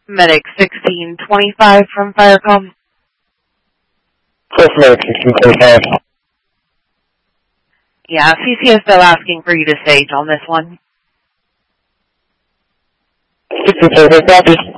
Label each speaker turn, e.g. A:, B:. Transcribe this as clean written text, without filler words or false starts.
A: Medic 1625 from Firecom.
B: Yes, Medic 1625.
A: Yeah, CC is still asking for you to stage on this one.
B: 1625, copy.